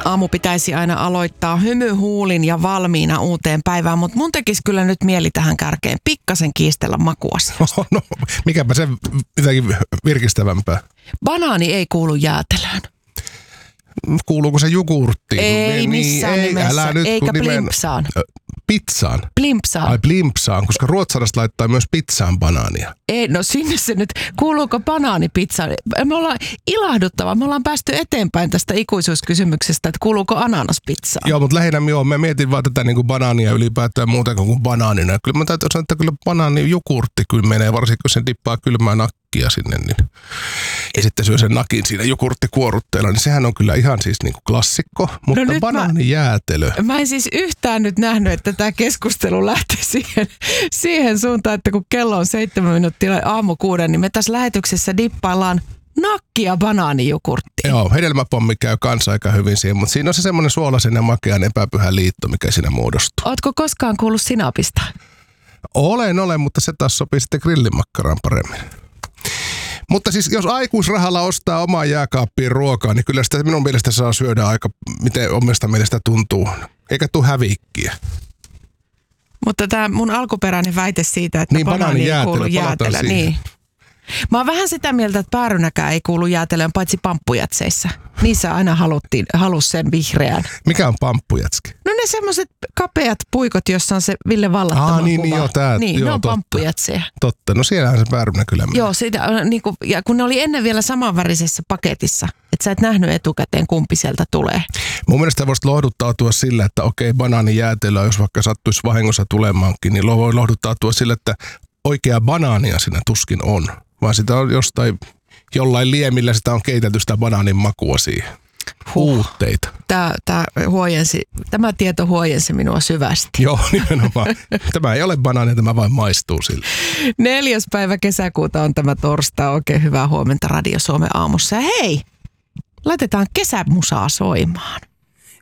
aamu pitäisi aina aloittaa hymyhuulin ja valmiina uuteen päivään, mutta mun tekisi kyllä nyt mieli tähän kärkeen pikkasen kiistellä makuasiasta. No, mikäpä se jotenkin virkistävämpää. Banaani ei kuulu jäätelöön. Kuuluuko se jogurttiin? Ei missään nimessä, älä nyt, eikä blimpsaan. Pizzaan? Blimpsaan. Ai blimpsaan, koska ruotsalaiset laittaa myös pizzaan banaania. Ei, no sinne se nyt, kuuluuko banaani pizzaan? Me ollaan ilahduttava, me ollaan päästy eteenpäin tästä ikuisuuskysymyksestä, että kuuluuko ananas pizzaan. Joo, mutta lähinnä mä mietin vaan tätä niin kuin banaania ylipäätään muuta kuin banaanina. Kyllä mä täytyy sanoa, että kyllä banaanijogurtti kyllä menee, varsinkin kun se dippaa kylmää nakkia sinne. Niin. Ja sitten syö sen nakin siinä jogurttikuorutteella, niin sehän on kyllä ihan siis niin kuin klassikko, mutta no banaanijäätelö. Mä en siis yhtään nyt nähnyt, että tämä keskustelu lähti siihen suuntaan, että kun kello on 7 minuuttia aamu 6, niin me tässä lähetyksessä dippaillaan nakkia banaanijogurttiin. Joo, hedelmäpommi käy kanssa aika hyvin siihen, mutta siinä on se semmoinen suolaisen ja makean epäpyhä liitto, mikä siinä muodostuu. Ootko koskaan kuullut sinapista? Olen, mutta se taas sopii sitten grillimakkaraan paremmin. Mutta siis jos aikuisrahalla ostaa omaa jääkaappiin ruokaa, niin kyllä sitä minun mielestä saa syödä aika, miten omasta mielestä tuntuu. Eikä tule hävikkiä. Mutta tämä mun alkuperäinen väite siitä, että niin, banaani ei kuulu jäätelöön. Niin. Mä oon vähän sitä mieltä, että päärynäkään ei kuulu jäätelöön, paitsi pamppujätseissä. Niissä aina halus sen vihreän. Mikä on pamppujätski? No ne semmoiset kapeat puikot, jossa on se Ville Vallattama kuva. Niin, ne on pamppujätsejä. Totta, no siellähän se päärynä kyllä menee. Joo, niin kuin, ja kun ne oli ennen vielä samanvärisessä paketissa, että sä et nähnyt etukäteen kumpi sieltä tulee. Mun mielestä voisi lohduttautua sillä, että okei, banaanijäätelöä, jos vaikka sattuisi vahingossa tulemaankin, niin voi lohduttautua sillä, että oikea banaania siinä tuskin on. Vaan sitä on jollain liemillä sitä on keitelty sitä banaanin makua siihen. Huutteita. Tämä tieto huojensi minua syvästi. Joo, nimenomaan. Tämä ei ole banaania, tämä vain maistuu sille. 4. päivä kesäkuuta on tämä torstai. Oikein hyvää huomenta Radio Suomen aamussa. Ja hei, laitetaan kesämusaa soimaan.